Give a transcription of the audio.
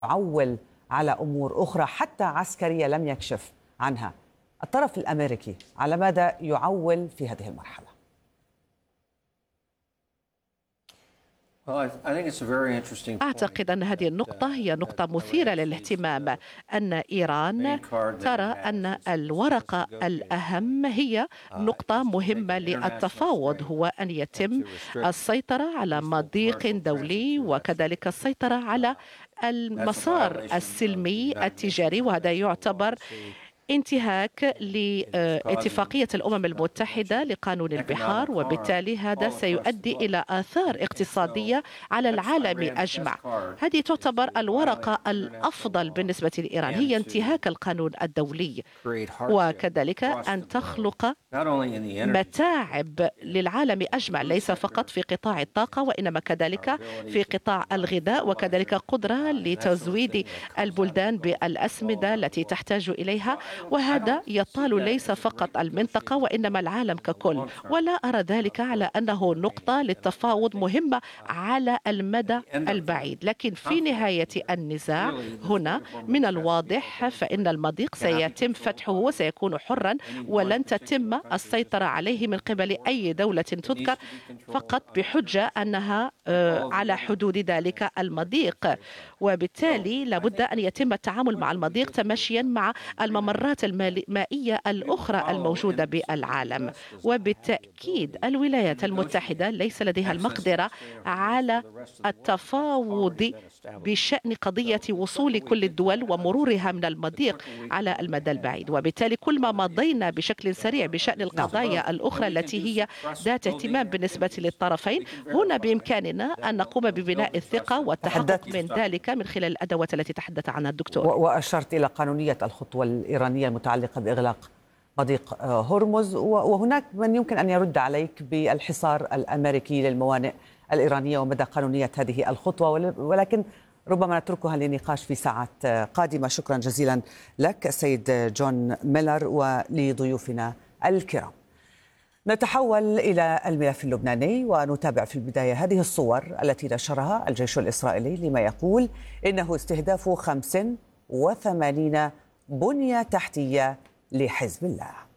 يعول على أمور أخرى حتى عسكرية لم يكشف عنها. الطرف الأمريكي على ماذا يعول في هذه المرحلة؟ أعتقد أن هذه النقطة هي نقطة مثيرة للاهتمام، أن إيران ترى أن الورقة الأهم هي نقطة مهمة للتفاوض، هو أن يتم السيطرة على مضيق دولي وكذلك السيطرة على المسار السلمي التجاري، وهذا يعتبر انتهاك لاتفاقية الأمم المتحدة لقانون البحار، وبالتالي هذا سيؤدي إلى آثار اقتصادية على العالم أجمع. هذه تعتبر الورقة الأفضل بالنسبة لإيران، هي انتهاك القانون الدولي، وكذلك أن تخلق متاعب للعالم أجمع، ليس فقط في قطاع الطاقة وإنما كذلك في قطاع الغذاء، وكذلك قدرة لتزويد البلدان بالأسمدة التي تحتاج إليها، وهذا يطال ليس فقط المنطقة وإنما العالم ككل. ولا أرى ذلك على أنه نقطة للتفاوض مهمة على المدى البعيد، لكن في نهاية النزاع هنا من الواضح فإن المضيق سيتم فتحه وسيكون حرا، ولن تتم السيطرة عليه من قبل أي دولة تذكر، فقط بحجة أنها على حدود ذلك المضيق، وبالتالي لابد أن يتم التعامل مع المضيق تماشيا مع الممرات المائية الأخرى الموجودة بالعالم. وبالتأكيد الولايات المتحدة ليس لديها المقدرة على التفاوض بشأن قضية وصول كل الدول ومرورها من المضيق على المدى البعيد، وبالتالي كل ما مضينا بشكل سريع بشأن القضايا الأخرى التي هي ذات اهتمام بالنسبة للطرفين، هنا بإمكاننا أن نقوم ببناء الثقة والتحقق من ذلك من خلال الأدوات التي تحدث عنها الدكتور. وأشرت إلى قانونية الخطوة الإيرانية المتعلقة بإغلاق مضيق هرمز، وهناك من يمكن أن يرد عليك بالحصار الأمريكي للموانئ الإيرانية ومدى قانونية هذه الخطوة، ولكن ربما نتركها لنقاش في ساعات قادمة. شكرا جزيلا لك السيد جون ميلر ولضيوفنا الكرام. نتحول إلى الملف اللبناني ونتابع في البداية هذه الصور التي نشرها الجيش الإسرائيلي لما يقول إنه استهداف 85 بنية تحتية لحزب الله.